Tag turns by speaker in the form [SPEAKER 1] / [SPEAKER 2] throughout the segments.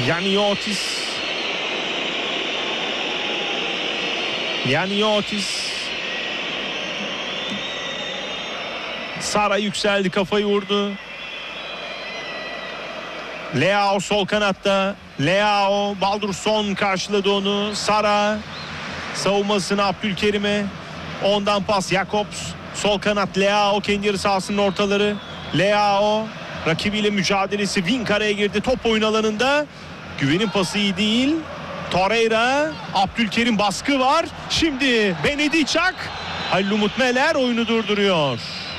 [SPEAKER 1] Yaniotis. Sara yükseldi, kafayı vurdu. Leao sol kanatta. Leao, Baldursson karşıladı onu. Sara savunmasını Abdülkerim'e. Ondan pas Jakobs. Sol kanat Leao, kendi yarı sahasının ortaları. Leao rakibiyle mücadelesi. Wink araya girdi top oyun alanında. Güven'in pası iyi değil. Torreira, Abdülkerim, baskı var. Şimdi Benedicak. Halil Umut Meler oyunu durduruyor.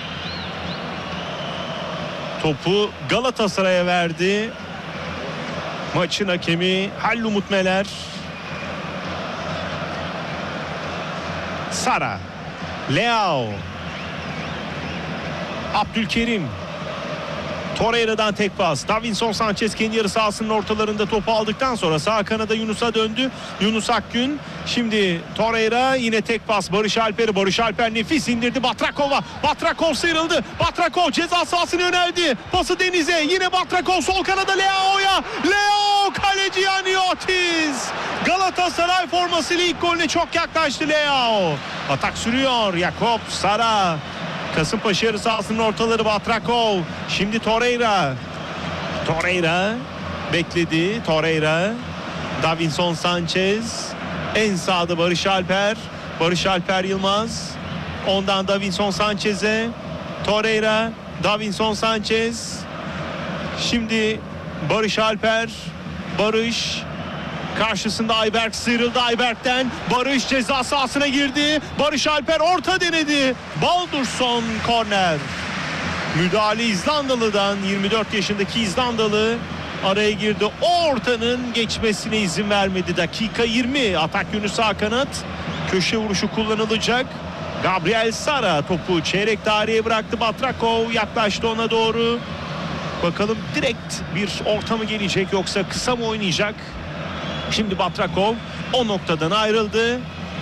[SPEAKER 1] Topu Galatasaray'a verdi. Maçın hakemi Halil Umut Meler. Sara, Leao, Abdülkerim, Torreira'dan tek pas. Davinson Sanchez kendi yarı sahasının ortalarında topu aldıktan sonra sağ kanada Yunus'a döndü. Yunus Akgün. Şimdi Torreira, yine tek pas Barış Alper'e. Barış Alper nefis indirdi Batrakov'a. Batrakov sıyrıldı. Batrakov ceza sahasına yöneldi. Pası Deniz'e. Yine Batrakov sol kanada Leao'ya. Leao, kaleci Yaniotis. Galatasaray formasıyla ilk golüne çok yaklaştı Leao. Atak sürüyor. Jakob, Sara. Kasımpaşa yarı sahasının ortaları Batrakov. Şimdi Torreira. Torreira bekledi. Torreira. Davinson Sanchez. En sağda Barış Alper. Barış Alper Yılmaz. Ondan Davinson Sanchez'e. Torreira. Davinson Sanchez. Şimdi Barış Alper. Barış. Karşısında Ayberk sıyrıldı. Ayberk'ten Barış ceza sahasına girdi. Barış Alper orta denedi. Baldursson korner. Müdahale İzlandalı'dan. 24 yaşındaki İzlandalı araya girdi. O ortanın geçmesine izin vermedi. Dakika 20. Atak yönü sağ kanat. Köşe vuruşu kullanılacak. Gabriel Sara topu çeyrek daireye bıraktı. Batrakov yaklaştı ona doğru. Bakalım direkt bir orta mı gelecek yoksa kısa mı oynayacak? Şimdi Batrakov o noktadan ayrıldı.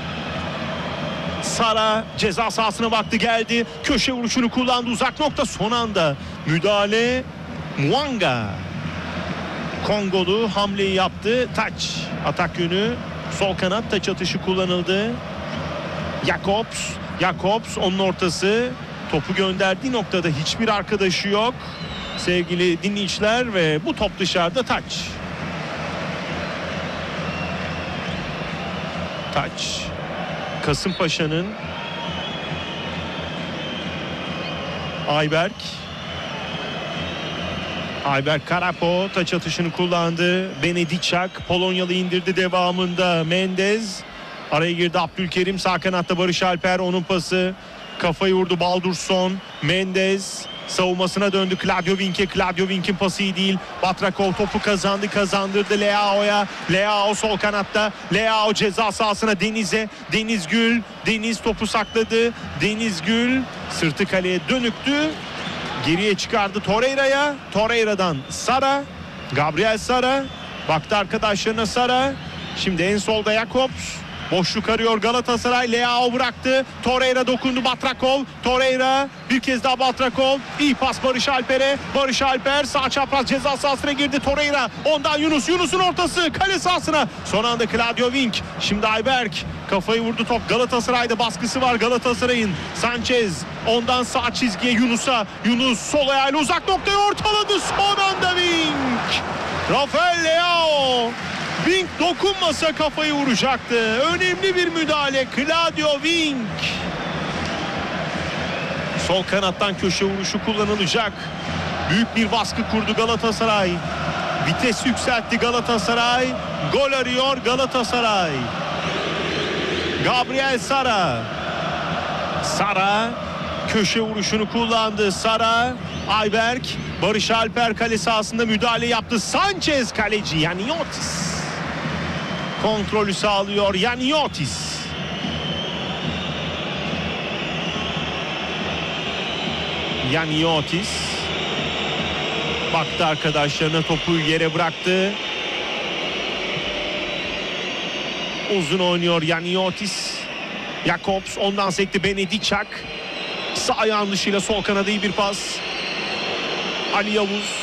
[SPEAKER 1] Sara ceza sahasına baktı, geldi. Köşe vuruşunu kullandı, uzak nokta, son anda müdahale. Mwanga Kongolu hamleyi yaptı. Taç atak yönü sol kanat, taç atışı kullanıldı. Jakobs onun ortası. Topu gönderdiği noktada hiçbir arkadaşı yok sevgili dinleyiciler ve bu top dışarıda. Taç. Kasımpaşa'nın Ayberk Karapo taç atışını kullandı. Benedicak Polonyalı indirdi devamında. Mendez araya girdi. Abdülkerim sağ kanatta Barış Alper, onun pası. Kafayı vurdu Baldursson. Mendez savunmasına döndü Claudio Wink'e. Claudio Wink'in pası iyi değil. Batrakov topu kazandırdı Leao'ya. Leao sol kanatta. Leao ceza sahasına Deniz'e. Deniz Gül. Deniz topu sakladı. Deniz Gül sırtı kaleye dönüktü. Geriye çıkardı Torreira'ya. Torreira'dan Sara. Gabriel Sara. Baktı arkadaşlarına Sara. Şimdi en solda Jakobs. Boşluk arıyor Galatasaray. Leao bıraktı. Torreira dokundu. Batrakov. Torreira bir kez daha Batrakov. İyi pas Barış Alper'e. Barış Alper sağ çapraz ceza sahasına girdi. Torreira. Ondan Yunus'un ortası. Kale sahasına. Son anda Claudio Wink. Şimdi Ayberk. Kafayı vurdu top. Galatasaray'da baskısı var Galatasaray'ın. Sanchez. Ondan sağ çizgiye Yunus'a. Yunus sol ayağıyla uzak noktaya ortaladı. Son anda Wink. Rafael Leao. Wink dokunmasa kafayı vuracaktı. Önemli bir müdahale. Claudio Wink. Sol kanattan köşe vuruşu kullanılacak. Büyük bir baskı kurdu Galatasaray. Vites yükseltti Galatasaray. Gol arıyor Galatasaray. Gabriel Sara. Sara köşe vuruşunu kullandı. Sara, Ayberk, Barış Alper kale sahasında müdahale yaptı. Sanchez kaleci Yaniotis. Kontrolü sağlıyor Yaniotis. Baktı arkadaşlarına, topu yere bıraktı. Uzun oynuyor Yaniotis. Jakobs ondan sekti Benedicak. Sağ ayağın dışıyla sol kanada iyi bir pas. Ali Yavuz.